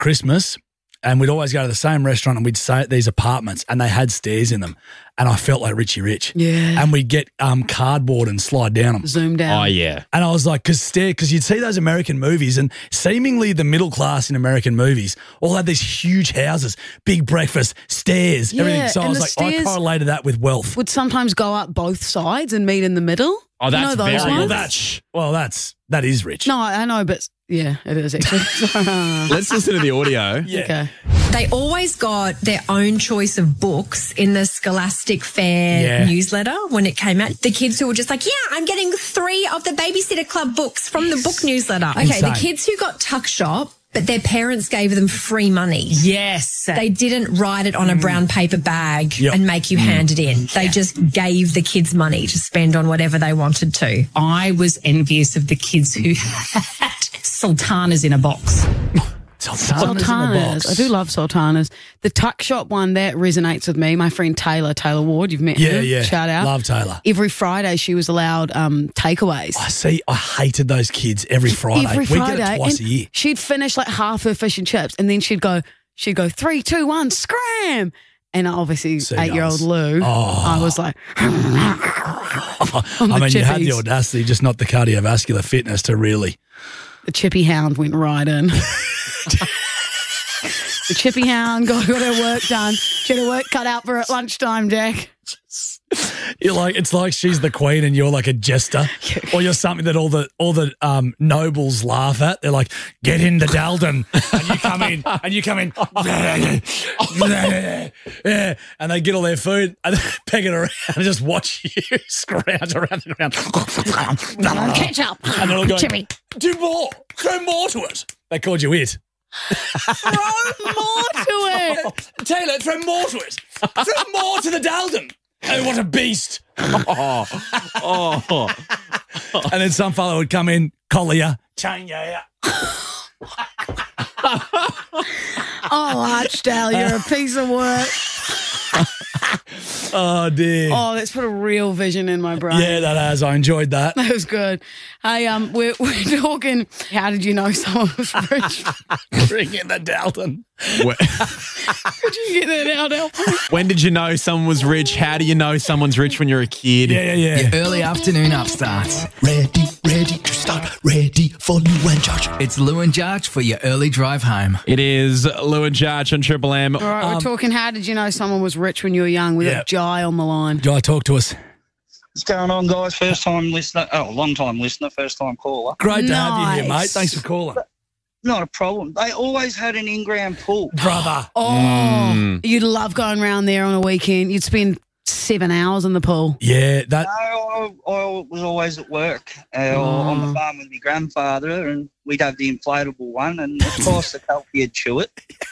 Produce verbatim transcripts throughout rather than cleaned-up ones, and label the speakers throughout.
Speaker 1: Christmas, and we'd always go to the same restaurant, and we'd stay at these apartments, and they had stairs in them, and I felt like Richie Rich.
Speaker 2: Yeah.
Speaker 1: And we'd get um, cardboard and slide down them.
Speaker 2: Zoom down.
Speaker 3: Oh, yeah.
Speaker 1: And I was like, because stair, because you'd see those American movies, and seemingly the middle class in American movies all had these huge houses, big breakfast, stairs,
Speaker 2: Yeah,
Speaker 1: everything. So I
Speaker 2: and
Speaker 1: was
Speaker 2: the
Speaker 1: like, I
Speaker 2: stairs-
Speaker 1: correlated that with wealth.
Speaker 2: Would sometimes go up both sides and meet in the middle.
Speaker 3: Oh,
Speaker 2: You
Speaker 3: that's
Speaker 2: know those
Speaker 3: very
Speaker 2: ones?
Speaker 1: Well, that's well, that's that is rich.
Speaker 2: No, I know, but yeah, it is actually.
Speaker 3: Let's listen to the audio.
Speaker 1: Yeah.
Speaker 2: Okay.
Speaker 4: They always got their own choice of books in the Scholastic Fair
Speaker 1: Yeah.
Speaker 4: newsletter when it came out. The kids who were just like, yeah, I'm getting three of the Babysitter Club books from the book newsletter. Okay,
Speaker 1: Insane.
Speaker 4: the kids who got Tuck Shop, but their parents gave them free money.
Speaker 5: Yes.
Speaker 4: They didn't write it on a brown paper bag
Speaker 1: Yep.
Speaker 4: and make you hand it in. They just gave the kids money to spend on whatever they wanted to.
Speaker 5: I was envious of the kids who had sultanas in a box.
Speaker 1: Sultanas, in the
Speaker 2: Sultanas.
Speaker 1: box.
Speaker 2: I do love sultanas. The tuck shop one, that resonates with me. My friend Taylor, Taylor Ward, you've met
Speaker 1: Yeah,
Speaker 2: her.
Speaker 1: yeah.
Speaker 2: Shout out.
Speaker 1: Love Taylor.
Speaker 2: Every Friday she was allowed um, takeaways.
Speaker 1: I see. I hated those kids every Friday.
Speaker 2: Every
Speaker 1: we
Speaker 2: Friday.
Speaker 1: get it twice
Speaker 2: and
Speaker 1: a year.
Speaker 2: She'd finish like half her fish and chips, and then she'd go, she'd go three, two, one, scram. And obviously,
Speaker 1: Seagulls.
Speaker 2: eight-year-old Lou,
Speaker 1: Oh.
Speaker 2: I was like,
Speaker 1: I mean, you had the
Speaker 2: chippies.
Speaker 1: audacity, just not the cardiovascular fitness to really.
Speaker 2: the chippy hound went right in. The chippy hound got, got her work done. She had her work cut out for her at lunchtime, Jack.
Speaker 1: You're like, it's like she's the queen and you're like a jester, or you're something that all the all the um, nobles laugh at. They're like, get in the Dalden, and you come in and you come in, yeah, and they get all their food and they peg it around and just watch you scrounge around the ground.
Speaker 2: Catch up.
Speaker 1: And they're all going,
Speaker 2: Chippy.
Speaker 1: do more, throw more to it. They called you it.
Speaker 2: Throw more to it.
Speaker 1: Taylor, throw more to it. Throw more to the Dalden. Oh, what a beast.
Speaker 3: Oh, oh.
Speaker 1: And then some fellow would come in, collar you, chain you out.
Speaker 2: Oh, Archdale, you're a piece of work.
Speaker 1: Oh, dear.
Speaker 2: Oh, that's put a real vision in my brain.
Speaker 1: Yeah, that has. I enjoyed that.
Speaker 2: That was good. Hey, um, we're, we're talking, how did you know someone was rich?
Speaker 1: Bring in the Dalton.
Speaker 3: When,
Speaker 2: Could you get that out, Alfie?
Speaker 3: when did you know someone was rich? How do you know someone's rich when you're a kid?
Speaker 1: Yeah, yeah, yeah.
Speaker 6: Early afternoon upstarts.
Speaker 7: Ready, ready to start, ready for Lou and George.
Speaker 6: It's Lou and Jarch for your early drive home.
Speaker 3: It is Lou and Jarch on Triple M.
Speaker 2: All right, we're talking, how did you know someone was rich when you were young? We
Speaker 1: Yeah.
Speaker 2: got Jai on the line.
Speaker 1: Jai, talk to us.
Speaker 8: What's going on, guys? First time listener. Oh, long time listener, first time caller.
Speaker 1: Great to have you here,
Speaker 2: Nice.
Speaker 1: mate. Thanks for calling.
Speaker 8: Not a problem. They always had an in-ground pool.
Speaker 1: Brother.
Speaker 2: Oh, you'd love going around there on a weekend. You'd spend seven hours in the pool.
Speaker 1: Yeah, that.
Speaker 8: No, I, I was always at work uh, on the farm with my grandfather, and we'd have the inflatable one, and of course the kelpie would chew it.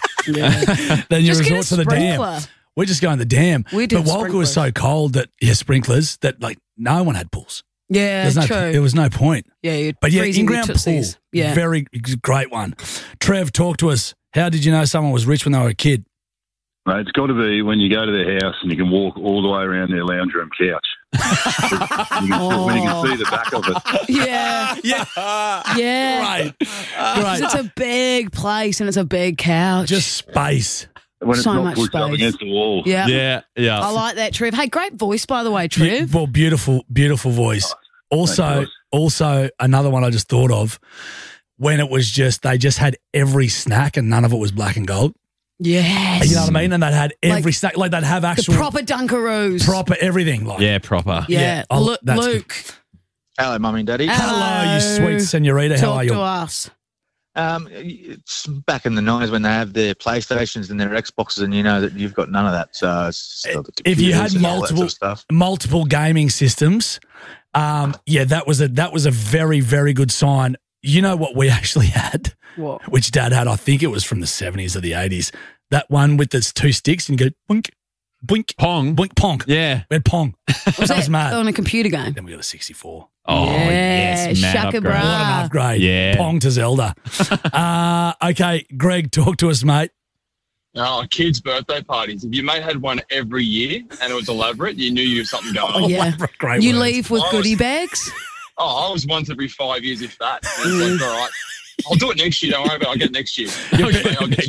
Speaker 1: Then you
Speaker 2: Just get a
Speaker 1: resort to the dam.
Speaker 2: sprinkler.
Speaker 1: We're just going to the dam.
Speaker 2: We did
Speaker 1: but Walker was so cold that, yeah, sprinklers, that like no one had pools.
Speaker 2: Yeah,
Speaker 1: There's no,
Speaker 2: true.
Speaker 1: There was no point.
Speaker 2: yeah, you'd
Speaker 1: But yeah,
Speaker 2: freezing your
Speaker 1: in-ground pool,
Speaker 2: tootsies. Yeah.
Speaker 1: very great one. Trev, talk to us. How did you know someone was rich when they were a kid?
Speaker 9: Mate, it's got to be when you go to their house and you can walk all the way around their lounge room couch. you can, When you can see the back of it.
Speaker 2: Yeah,
Speaker 1: Yeah.
Speaker 2: yeah.
Speaker 1: Great.
Speaker 2: 'Cause
Speaker 1: Great.
Speaker 2: it's a big place and it's a big couch.
Speaker 1: Just space.
Speaker 9: When it's
Speaker 2: So
Speaker 9: not
Speaker 2: much
Speaker 9: pushed up
Speaker 2: space.
Speaker 9: against the wall.
Speaker 2: yeah.
Speaker 3: Yeah, yeah.
Speaker 2: I like that, Trev. Hey, great voice, by the way,
Speaker 1: Be-
Speaker 2: Trev.
Speaker 1: Well, beautiful, beautiful voice. Also,
Speaker 9: Thanks, guys.
Speaker 1: also another one I just thought of when it was just, they just had every snack and none of it was black and gold.
Speaker 2: Yes.
Speaker 1: You know what I mean? And they'd had every
Speaker 2: Like
Speaker 1: snack, like they'd have
Speaker 2: the
Speaker 1: actual
Speaker 2: proper Dunkaroos.
Speaker 1: proper everything. Like,
Speaker 3: Yeah, proper.
Speaker 2: Yeah.
Speaker 1: Yeah, I'll-
Speaker 2: Lu-
Speaker 1: that's
Speaker 2: Luke,
Speaker 10: Hello, Mummy and Daddy.
Speaker 1: hello, you sweet senorita. How
Speaker 2: talk
Speaker 1: are you?
Speaker 2: to us.
Speaker 10: Um, it's back in the nineties when they have their PlayStations and their Xboxes, and you know that you've got none of that. So it's still the
Speaker 1: If you had
Speaker 10: computers and all that sort
Speaker 1: multiple
Speaker 10: of stuff.
Speaker 1: multiple gaming systems, um, yeah, that was a that was a very very good sign. You know what we actually had,
Speaker 2: What?
Speaker 1: which Dad had. I think it was from the seventies or the eighties. That one with the two sticks and you go boink, boink,
Speaker 3: Pong.
Speaker 1: boink, pong.
Speaker 3: Yeah.
Speaker 1: We had pong.
Speaker 2: Was
Speaker 1: that was mad.
Speaker 2: on a computer game?
Speaker 1: Then we got a sixty-four.
Speaker 3: Oh,
Speaker 2: Yeah,
Speaker 3: yes. Mad
Speaker 2: shaka
Speaker 3: upgrade.
Speaker 2: bra.
Speaker 1: What an upgrade.
Speaker 3: Yeah.
Speaker 1: Pong to Zelda. uh, okay, Greg, talk to us, mate.
Speaker 11: Oh, kids' birthday parties. If your mate had one every year and it was elaborate, you knew you had something going on.
Speaker 2: Oh, yeah.
Speaker 1: Great
Speaker 2: You
Speaker 1: words.
Speaker 2: leave with
Speaker 11: Oh,
Speaker 2: goodie bags?
Speaker 11: Oh, I was once every five years, if that. And it's like, all right, I'll do it next year. Don't worry about it. I'll get it next year.
Speaker 3: Okay.
Speaker 11: I'll get